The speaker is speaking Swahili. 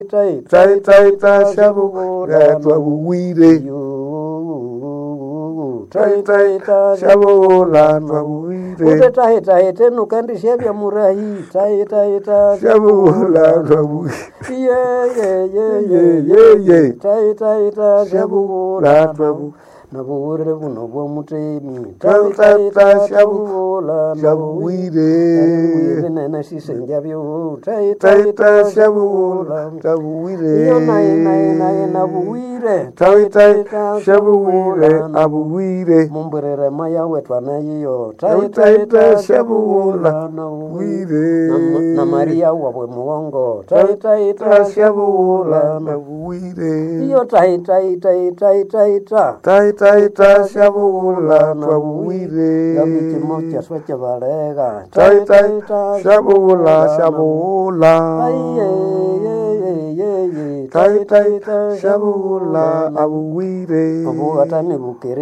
taita shabula twabuwire taita shabula twabuwire utetahetahete nukandishe vya murahi taita shabula twabuwire ye taita shabula twabuwire nabuwire buno bw'omutemi taita shabula twabuwire nene sisenja byo taita shabula twabuwire iyo naye nabuwire taita shabula abuwire mumbwerere maya wetwana yiyo taita shabula nabuwire na Maria wabwe muongo taita shabula nabuwire iyo taita taita shabula twabuwire gabikimo kyaswa kyabalega taita shabula taita shabula abuwire obugatani bukere